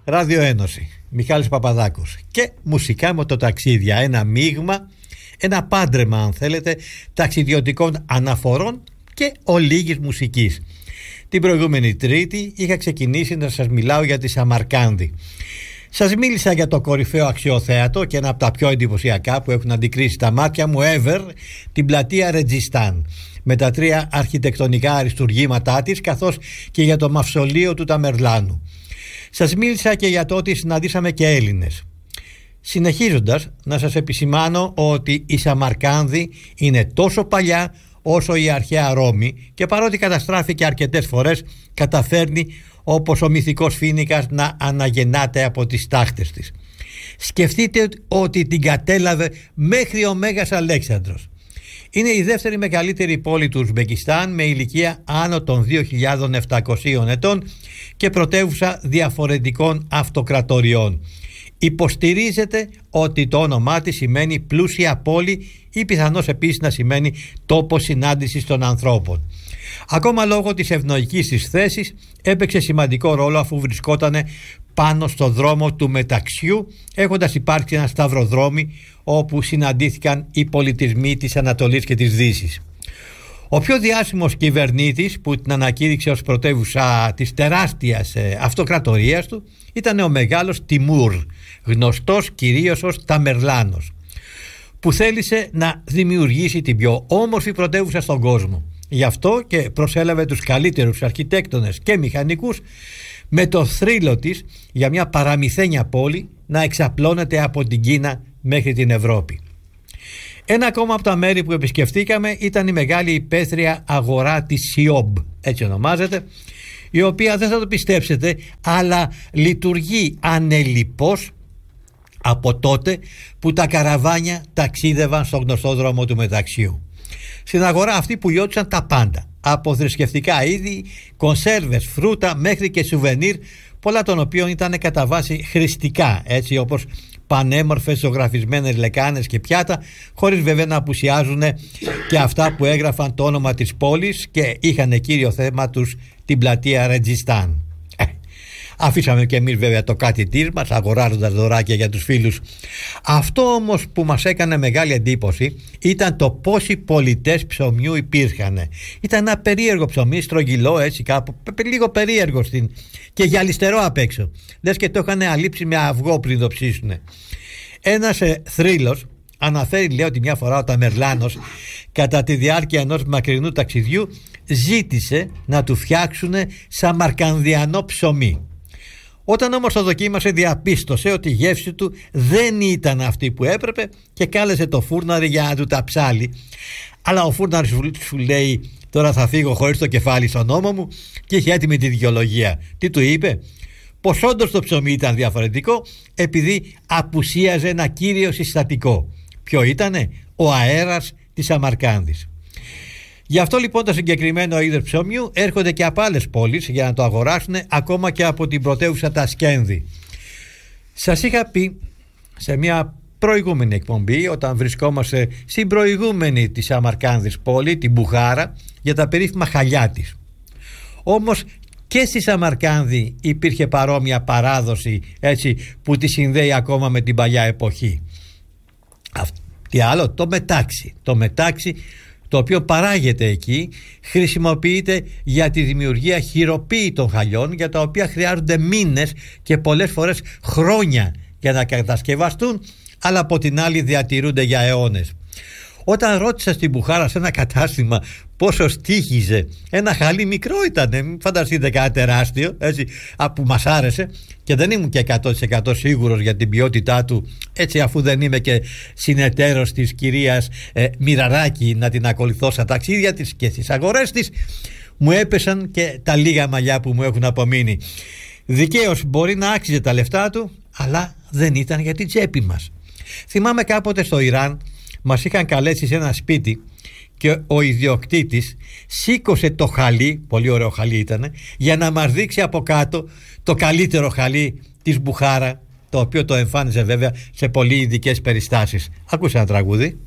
Ράδιο Ένωση, Μιχάλης Παπαδάκος και μουσικά μοτοταξίδια, ένα μείγμα, ένα πάντρεμα αν θέλετε ταξιδιωτικών αναφορών και ολίγης μουσικής. Την προηγούμενη Τρίτη είχα ξεκινήσει να σας μιλάω για τη Σαμαρκάνδη. Σας μίλησα για το κορυφαίο αξιοθέατο και ένα από τα πιο εντυπωσιακά που έχουν αντικρίσει τα μάτια μου ever, την πλατεία Ρετζιστάν, με τα 3 αρχιτεκτονικά αριστουργήματά της, καθώς και για το μαυσολείο του Ταμερλάνου. Σας μίλησα και για το ότι συναντήσαμε και Έλληνες. Συνεχίζοντας, να σας επισημάνω ότι η Σαμαρκάνδη είναι τόσο παλιά όσο η αρχαία Ρώμη και παρότι καταστράφηκε αρκετές φορές, καταφέρνει όπως ο μυθικός Φοίνικας να αναγεννάται από τις τάχτες της. Σκεφτείτε ότι την κατέλαβε μέχρι ο Μέγας Αλέξανδρος. Είναι η δεύτερη μεγαλύτερη πόλη του Ουσμπεκιστάν με ηλικία άνω των 2.700 ετών και πρωτεύουσα διαφορετικών αυτοκρατοριών. Υποστηρίζεται ότι το όνομά της σημαίνει πλούσια πόλη ή πιθανώς επίσης να σημαίνει τόπο συνάντησης των ανθρώπων. Ακόμα λόγω της ευνοϊκής της θέσης έπαιξε σημαντικό ρόλο αφού βρισκόταν πάνω στο δρόμο του μεταξιού, έχοντας υπάρξει ένα σταυροδρόμι όπου συναντήθηκαν οι πολιτισμοί της Ανατολής και της Δύσης. Ο πιο διάσημος κυβερνήτης που την ανακήρυξε ως πρωτεύουσα της τεράστιας αυτοκρατορίας του ήταν ο μεγάλος Τιμούρ, γνωστός κυρίως ως Ταμερλάνος, που θέλησε να δημιουργήσει την πιο όμορφη πρωτεύουσα στον κόσμο. Γι' αυτό και προσέλαβε τους καλύτερους αρχιτέκτονες και μηχανικούς με το θρύλο της για μια παραμυθένια πόλη να εξαπλώνεται από την Κίνα μέχρι την Ευρώπη. Ένα ακόμα από τα μέρη που επισκεφτήκαμε ήταν η μεγάλη υπαίθρια αγορά της Σιόμπ, έτσι ονομάζεται, η οποία δεν θα το πιστέψετε αλλά λειτουργεί ανελιπώς από τότε που τα καραβάνια ταξίδευαν στο γνωστό δρόμο του μεταξιού. Στην αγορά αυτή πουλιόντουσαν τα πάντα, από θρησκευτικά είδη, κονσέρβες, φρούτα μέχρι και σουβενίρ, πολλά των οποίων ήταν κατά βάση χρηστικά, έτσι όπως πανέμορφες ζωγραφισμένες λεκάνες και πιάτα, χωρίς βέβαια να απουσιάζουν και αυτά που έγραφαν το όνομα της πόλης και είχαν κύριο θέμα τους την πλατεία Ρετζιστάν. Αφήσαμε και εμείς βέβαια το κάτι της μας, αγοράζοντας δωράκια για τους φίλους. Αυτό όμως που μας έκανε μεγάλη εντύπωση ήταν το πόσοι πολιτές ψωμιού υπήρχαν. Ήταν ένα περίεργο ψωμί, στρογγυλό έτσι κάπου, λίγο περίεργο και γυαλιστερό απ' έξω. Λες και το είχαν αλείψει με αυγό πριν το ψήσουν. Ένας θρύλος αναφέρει, λέει, ότι μια φορά ο Ταμερλάνος κατά τη διάρκεια ενός μακρινού ταξιδιού ζήτησε να του φτιάξουν σαμαρκανδιανό ψωμί. Όταν όμως το δοκίμασε διαπίστωσε ότι η γεύση του δεν ήταν αυτή που έπρεπε και κάλεσε το φούρναρη για να του τα ψάλει. Αλλά ο φούρναρης σου λέει τώρα θα φύγω χωρίς το κεφάλι στον ώμο μου και είχε έτοιμη τη δικαιολογία. Τι του είπε? Πως όντως το ψωμί ήταν διαφορετικό επειδή απουσίαζε ένα κύριο συστατικό. Ποιο ήτανε? Ο αέρας της Σαμαρκάνδης. Γι' αυτό λοιπόν το συγκεκριμένο είδος ψωμιού έρχονται και από άλλες πόλεις για να το αγοράσουν, ακόμα και από την πρωτεύουσα Τασκένδη. Σας είχα πει σε μια προηγούμενη εκπομπή, όταν βρισκόμαστε στην προηγούμενη της Σαμαρκάνδης πόλη, την Μπουχάρα, για τα περίφημα χαλιά της. Όμως και στη Σαμαρκάνδη υπήρχε παρόμοια παράδοση, έτσι, που τη συνδέει ακόμα με την παλιά εποχή. Τι άλλο? Το μετάξι, το οποίο παράγεται εκεί, χρησιμοποιείται για τη δημιουργία χειροποίητων χαλιών, για τα οποία χρειάζονται μήνες και πολλές φορές χρόνια για να κατασκευαστούν, αλλά από την άλλη διατηρούνται για αιώνες. Όταν ρώτησα στην Μπουχάρα σε ένα κατάστημα πόσο στοίχιζε ένα χαλί, μικρό ήταν, μην φανταστείτε κάτι τεράστιο, έτσι, που μας άρεσε και δεν ήμουν και 100% σίγουρος για την ποιότητά του, έτσι, αφού δεν είμαι και συνεταίρος της κυρίας Μοιραράκη να την ακολουθώ στα ταξίδια της και στις αγορές της, μου έπεσαν και τα λίγα μαλλιά που μου έχουν απομείνει. Δικαίως μπορεί να άξιζε τα λεφτά του, αλλά δεν ήταν για την τσέπη μας. Θυμάμαι κάποτε στο Ιράν μας είχαν καλέσει σε ένα σπίτι και ο ιδιοκτήτης σήκωσε το χαλί, πολύ ωραίο χαλί ήταν, για να μας δείξει από κάτω το καλύτερο χαλί της Μπουχάρα, το οποίο το εμφάνιζε βέβαια σε πολύ ειδικές περιστάσεις. Ακούσα ένα τραγούδι.